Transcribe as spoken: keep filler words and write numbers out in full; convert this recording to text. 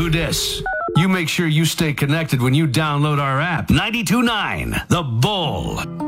Who dis? You make sure you stay connected when you download our app. ninety-two point nine The Bull.